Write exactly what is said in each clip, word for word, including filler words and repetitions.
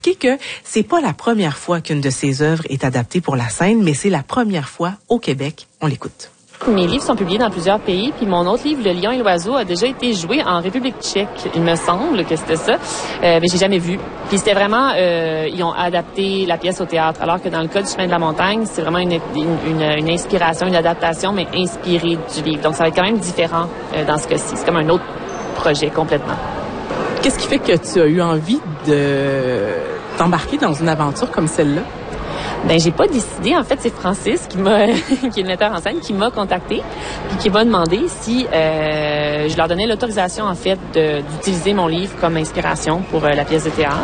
que c'est pas la première fois qu'une de ses œuvres est adaptée pour la scène, mais c'est la première fois au Québec. On l'écoute. Mes livres sont publiés dans plusieurs pays, puis mon autre livre, Le Lion et l'Oiseau, a déjà été joué en République tchèque. Il me semble que c'était ça, euh, mais j'ai jamais vu. Puis c'était vraiment, euh, ils ont adapté la pièce au théâtre, alors que dans le cas du Chemin de la Montagne, c'est vraiment une, une, une, une inspiration, une adaptation, mais inspirée du livre. Donc ça va être quand même différent euh, dans ce cas-ci. C'est comme un autre projet complètement. Qu'est-ce qui fait que tu as eu envie de t'embarquer dans une aventure comme celle-là? Ben j'ai pas décidé. En fait, c'est Francis qui m'a, qui est le metteur en scène, qui m'a contacté puis qui m'a demandé si euh, je leur donnais l'autorisation en fait de, d'utiliser mon livre comme inspiration pour euh, la pièce de théâtre.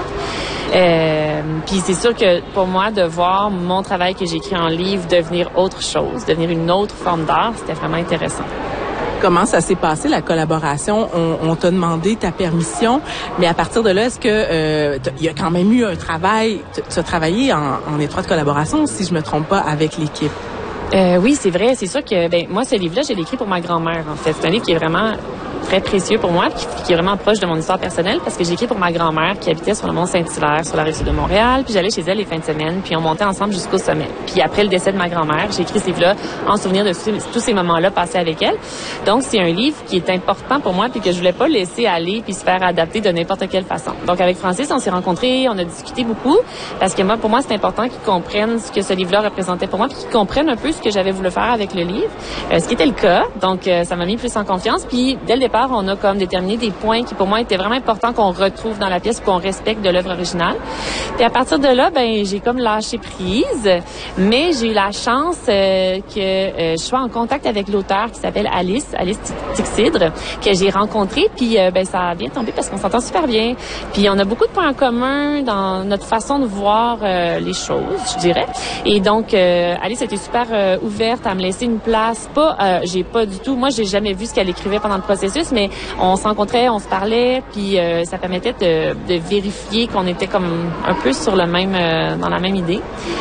Euh, puis c'est sûr que pour moi de voir mon travail que j'ai écrit en livre devenir autre chose, devenir une autre forme d'art, c'était vraiment intéressant. Comment ça s'est passé, la collaboration? On, on t'a demandé ta permission, mais à partir de là, est-ce que euh, il y a quand même eu un travail, tu as travaillé en, en étroite collaboration, si je me trompe pas, avec l'équipe? Euh, oui, c'est vrai. C'est sûr que ben moi, ce livre-là, je l'ai écrit pour ma grand-mère, en fait. C'est un livre qui est vraiment très précieux pour moi, qui, qui est vraiment proche de mon histoire personnelle, parce que j'ai écrit pour ma grand-mère qui habitait sur le mont Saint-Hilaire, sur la rive sud de Montréal, puis j'allais chez elle les fins de semaine, puis on montait ensemble jusqu'au sommet. Puis après le décès de ma grand-mère, j'ai écrit ce livre-là en souvenir de tous ces moments-là passés avec elle. Donc, c'est un livre qui est important pour moi, puis que je voulais pas laisser aller puis se faire adapter de n'importe quelle façon. Donc, avec Francis, on s'est rencontrés, on a discuté beaucoup, parce que moi, pour moi, c'est important qu'ils comprennent ce que ce livre-là représentait pour moi, puis qu'ils comprennent un peu ce que j'avais voulu faire avec le livre, euh, ce qui était le cas. Donc, euh, ça m'a mis plus en confiance. Puis, dès le départ, on a comme déterminé des points qui, pour moi, étaient vraiment importants qu'on retrouve dans la pièce, qu'on respecte de l'œuvre originale. Puis, à partir de là, ben, j'ai comme lâché prise, mais j'ai eu la chance euh, que euh, je sois en contact avec l'auteur qui s'appelle Alice, Alice Tixidre, que j'ai rencontré. Puis, euh, ben, ça a bien tombé parce qu'on s'entend super bien. Puis, on a beaucoup de points en commun dans notre façon de voir euh, les choses, je dirais. Et donc, euh, Alice était super euh, ouverte à me laisser une place. Pas, euh, j'ai pas du tout, moi, j'ai jamais vu ce qu'elle écrivait pendant le processus, mais on se rencontrait, on se parlait, puis euh, ça permettait de, de vérifier qu'on était comme un peu sur le même, euh, dans la même idée.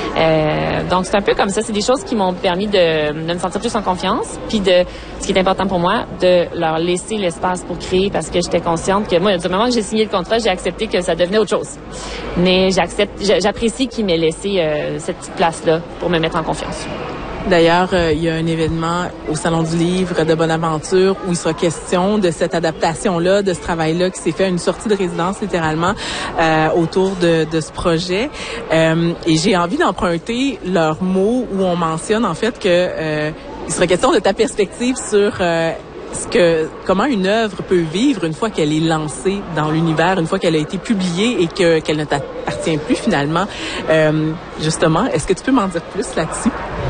Euh, donc, c'est un peu comme ça. C'est des choses qui m'ont permis de, de me sentir plus en confiance, puis de, ce qui est important pour moi, de leur laisser l'espace pour créer, parce que j'étais consciente que moi, du moment que j'ai signé le contrat, j'ai accepté que ça devenait autre chose. Mais j'accepte, j'apprécie qu'ils m'aient laissé euh, cette petite place-là pour me mettre en confiance. D'ailleurs, euh, il y a un événement au Salon du Livre de Bonaventure où il sera question de cette adaptation-là, de ce travail-là qui s'est fait, une sortie de résidence littéralement euh, autour de, de ce projet. Euh, et j'ai envie d'emprunter leurs mots où on mentionne en fait que euh, il sera question de ta perspective sur euh, ce que comment une œuvre peut vivre une fois qu'elle est lancée dans l'univers, une fois qu'elle a été publiée et que qu'elle ne t'appartient plus finalement. Euh, justement, est-ce que tu peux m'en dire plus là-dessus?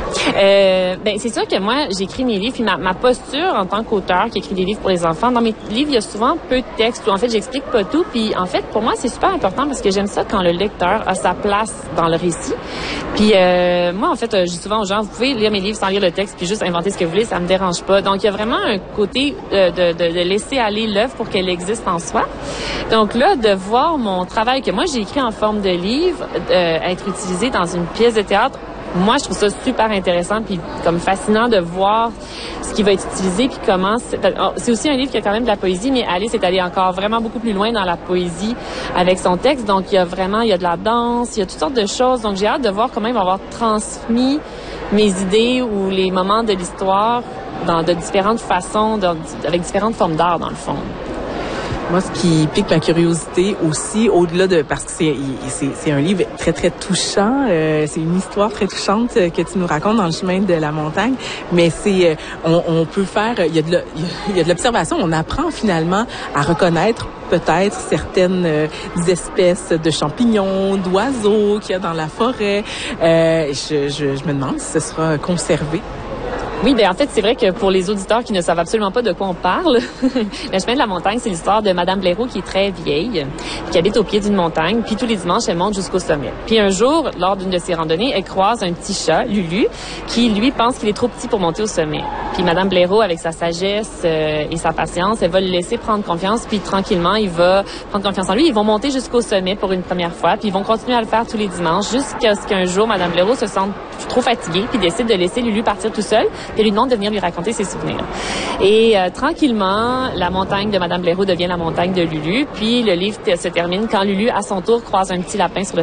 Euh, ben c'est sûr que moi j'écris mes livres, puis ma, ma posture en tant qu'auteur qui écrit des livres pour les enfants, dans mes livres il y a souvent peu de texte où en fait j'explique pas tout, puis en fait pour moi c'est super important parce que j'aime ça quand le lecteur a sa place dans le récit. Puis euh, moi en fait je dis souvent aux gens, vous pouvez lire mes livres sans lire le texte puis juste inventer ce que vous voulez, ça me dérange pas. Donc il y a vraiment un côté euh, de, de, de laisser aller l'œuvre pour qu'elle existe en soi. Donc là de voir mon travail que moi j'ai écrit en forme de livre euh, être utilisé dans une pièce de théâtre, moi, je trouve ça super intéressant puis comme fascinant de voir ce qui va être utilisé puis comment... C'est, c'est aussi un livre qui a quand même de la poésie, mais Alice est allée encore vraiment beaucoup plus loin dans la poésie avec son texte. Donc, il y a vraiment, il y a de la danse, il y a toutes sortes de choses. Donc, j'ai hâte de voir comment il va avoir transmis mes idées ou les moments de l'histoire dans de différentes façons, dans, avec différentes formes d'art, dans le fond. Moi, ce qui pique ma curiosité aussi, au-delà de... Parce que c'est, c'est, c'est un livre très, très touchant. Euh, c'est une histoire très touchante que tu nous racontes dans le chemin de la montagne. Mais c'est... On, on peut faire... Il y a de, il y a de l'observation. On apprend finalement à reconnaître peut-être certaines euh, espèces de champignons, d'oiseaux qu'il y a dans la forêt. Euh, je, je, je me demande si ce sera conservé. Oui, ben en fait, c'est vrai que pour les auditeurs qui ne savent absolument pas de quoi on parle, le chemin de la montagne, c'est l'histoire de Madame Blaireau qui est très vieille, qui habite au pied d'une montagne, puis tous les dimanches, elle monte jusqu'au sommet. Puis un jour, lors d'une de ses randonnées, elle croise un petit chat, Lulu, qui, lui, pense qu'il est trop petit pour monter au sommet. Puis Madame Blaireau, avec sa sagesse euh, et sa patience, elle va le laisser prendre confiance, puis tranquillement, il va prendre confiance en lui. Ils vont monter jusqu'au sommet pour une première fois, puis ils vont continuer à le faire tous les dimanches, jusqu'à ce qu'un jour, Madame Blaireau se sente trop fatiguée, puis décide de laisser Lulu partir tout seul, puis elle lui demande de venir lui raconter ses souvenirs. Et euh, tranquillement, la montagne de Madame Blaireau devient la montagne de Lulu, puis le livre t- se termine quand Lulu, à son tour, croise un petit lapin sur le